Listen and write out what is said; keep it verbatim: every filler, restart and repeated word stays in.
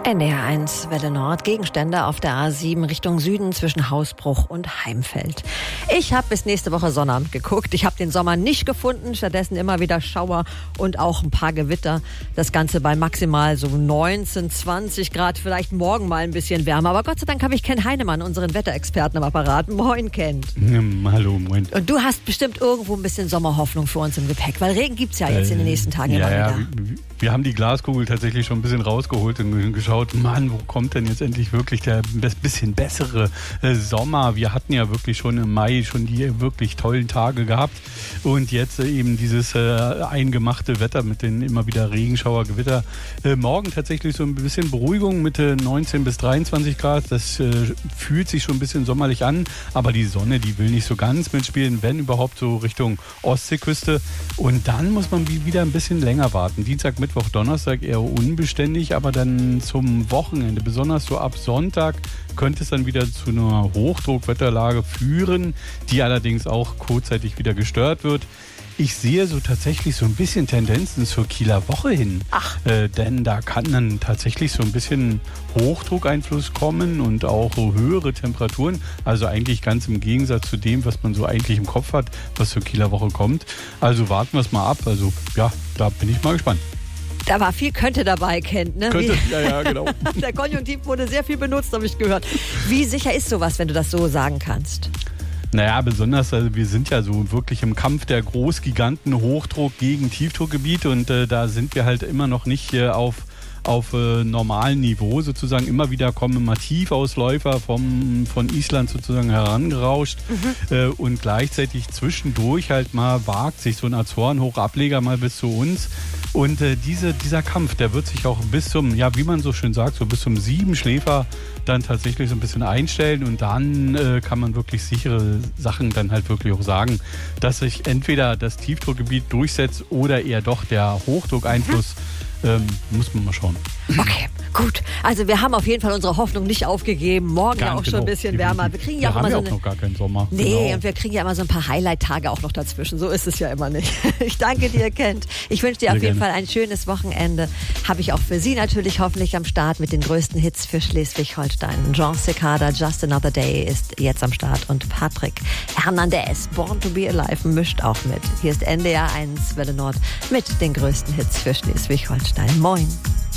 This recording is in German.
N D R eins Welle Nord, Gegenstände auf der A sieben Richtung Süden zwischen Hausbruch und Heimfeld. Ich habe bis nächste Woche Sonnabend geguckt. Ich habe den Sommer nicht gefunden, stattdessen immer wieder Schauer und auch ein paar Gewitter. Das Ganze bei maximal so neunzehn, zwanzig Grad, vielleicht morgen mal ein bisschen wärmer. Aber Gott sei Dank habe ich Ken Heinemann, unseren Wetterexperten am Apparat. Moin, Ken. Hm, hallo, moin. Und du hast bestimmt irgendwo ein bisschen Sommerhoffnung für uns im Gepäck, weil Regen gibt's ja jetzt äh, in den nächsten Tagen ja, immer ja, wieder. Wir, wir haben die Glaskugel tatsächlich schon ein bisschen rausgeholt und geschaut, Mann, wo kommt denn jetzt endlich wirklich der bisschen bessere äh, Sommer? Wir hatten ja wirklich schon im Mai schon die wirklich tollen Tage gehabt und jetzt äh, eben dieses äh, eingemachte Wetter mit den immer wieder Regenschauer, Gewitter. Äh, morgen tatsächlich so ein bisschen Beruhigung mit äh, neunzehn bis dreiundzwanzig Grad. Das äh, fühlt sich schon ein bisschen sommerlich an, aber die Sonne, die will nicht so ganz mitspielen, wenn überhaupt so Richtung Ostseeküste. Und dann muss man wieder ein bisschen länger warten. Dienstag, Mittwoch, Donnerstag eher unbeständig, aber dann zum Wochenende, besonders so ab Sonntag, könnte es dann wieder zu einer Hochdruckwetterlage führen, die allerdings auch kurzzeitig wieder gestört wird. Ich sehe so tatsächlich so ein bisschen Tendenzen zur Kieler Woche hin. Ach. Äh, denn da kann dann tatsächlich so ein bisschen Hochdruckeinfluss kommen und auch höhere Temperaturen. Also eigentlich ganz im Gegensatz zu dem, was man so eigentlich im Kopf hat, was zur Kieler Woche kommt. Also warten wir es mal ab. Also ja, da bin ich mal gespannt. Da war viel könnte dabei, Ken, ne? Könnte, Wie, ja, ja, genau. Der Konjunktiv wurde sehr viel benutzt, habe ich gehört. Wie sicher ist sowas, wenn du das so sagen kannst? Naja, besonders, also wir sind ja so wirklich im Kampf der Großgiganten, Hochdruck gegen Tiefdruckgebiet und äh, da sind wir halt immer noch nicht äh, auf auf äh, normalem Niveau sozusagen. Immer wieder kommen immer Tiefausläufer vom, von Island sozusagen herangerauscht mhm. äh, und gleichzeitig zwischendurch halt mal wagt sich so ein Azoren-Hochableger mal bis zu uns. Und äh, diese, dieser Kampf, der wird sich auch bis zum, ja, wie man so schön sagt, so bis zum Siebenschläfer dann tatsächlich so ein bisschen einstellen und dann äh, kann man wirklich sichere Sachen dann halt wirklich auch sagen, dass sich entweder das Tiefdruckgebiet durchsetzt oder eher doch der Hochdruckeinfluss. Mhm. Ähm, muss man mal schauen. Okay, gut. Also wir haben auf jeden Fall unsere Hoffnung nicht aufgegeben. Morgen ja auch genau. schon ein bisschen wärmer. Wir kriegen ja wir auch immer haben so ja auch eine... noch gar keinen Sommer. Nee, genau. Und wir kriegen ja immer so ein paar Highlight-Tage auch noch dazwischen. So ist es ja immer nicht. Ich danke dir, Kent. Ich wünsche dir Sehr auf jeden gerne. Fall ein schönes Wochenende. Habe ich auch für Sie natürlich hoffentlich am Start mit den größten Hits für Schleswig-Holstein. Jean Cicada, Just Another Day ist jetzt am Start und Patrick Hernandez, Born to be Alive, mischt auch mit. Hier ist N D R eins Welle Nord mit den größten Hits für Schleswig-Holstein. Moin.